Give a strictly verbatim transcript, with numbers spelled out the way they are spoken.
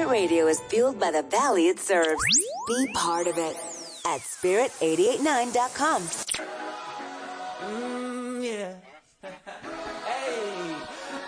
Spirit Radio is fueled by the valley it serves. Be part of it at spirit eight eight nine dot com. Mm.